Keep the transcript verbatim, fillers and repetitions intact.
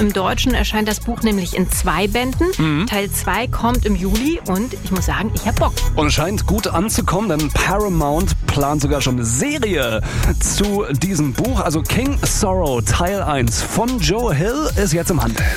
Im Deutschen erscheint das Buch nämlich in zwei Bänden. Mhm. Teil zwei kommt im Juli und ich muss sagen, ich hab Bock. Und es scheint gut anzukommen, denn Paramount plant sogar schon eine Serie zu diesem Buch. Also King Sorrow Teil eins von Joe Hill ist jetzt im Handel.